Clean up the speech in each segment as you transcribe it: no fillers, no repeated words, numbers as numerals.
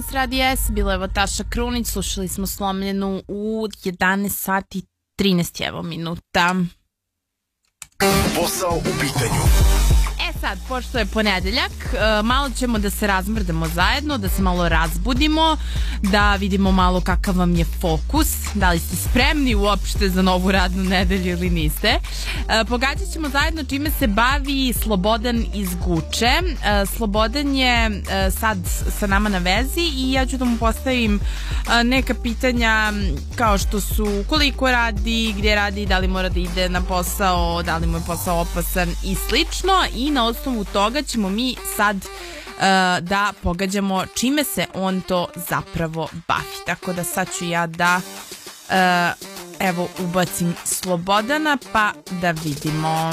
17 radi S, bila je ovo Taša Krunić, slušali smo Slomljenu u 11 sati 13 evo minuta. Posao u pitanju. Sad, pošto je ponedeljak, malo ćemo da se razmrdamo zajedno, da se malo razbudimo, da vidimo malo kakav vam je fokus, da li ste spremni uopšte za novu radnu nedelju ili niste. Pogađat ćemo zajedno čime se bavi Slobodan iz Guče. Slobodan je sad sa nama na vezi i ja ću da mu postavim neka pitanja kao što su koliko radi, gdje radi, da li mora da ide na posao, da li mu je posao opasan i slično, i na osnovu toga ćemo mi sad da pogađamo čime se on to zapravo bavi. Tako da sad ću ja da evo ubacim Slobodana pa da vidimo.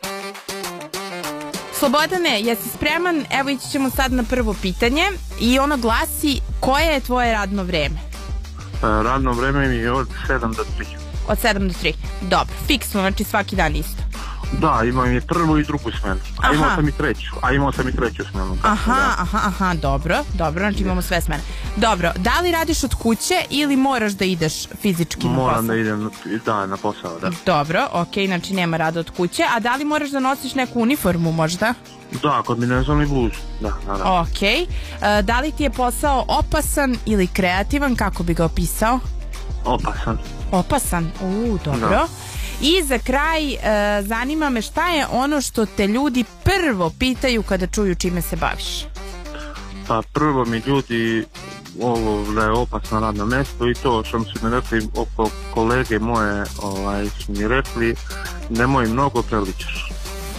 Slobodane, jesi spreman? Evo ići ćemo sad na prvo pitanje i ono glasi: koje je tvoje radno vreme? Radno vreme mi je od 7 do 3. Od 7 do 3. Dobro, fiksno, znači svaki dan isto. Da, imam i prvu i drugu smenu. A imao sam i treću smenu. Aha, dobro, znači imamo sve smene. Dobro, da li radiš od kuće ili moraš da ideš fizički na posao? Moram da idem, na posao, da. Dobro, okej, znači nema rada od kuće. A da li moraš da nosiš neku uniformu možda? Da, kombinezon i bluz, da. Okej, da li ti je posao opasan ili kreativan, kako bi ga opisao? Opasan, dobro. Da. I za kraj, zanima me šta je ono što te ljudi prvo pitaju kada čuju čime se baviš? Pa prvo mi ljudi ovo da je opasno radno mesto i to što su mi rekli oko kolege moje su mi rekli nemoj mnogo, preličaš.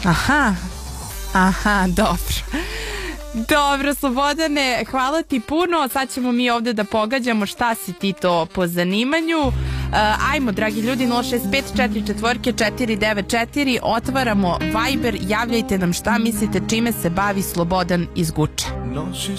Aha, dobro. Dobro, Slobodane, hvala ti puno. Sad ćemo mi ovde da pogađamo šta si ti to po zanimanju. Ajmo, dragi ljudi, 065 44 494, otvaramo Viber, javljajte nam šta mislite čime se bavi Slobodan iz Guče. Noći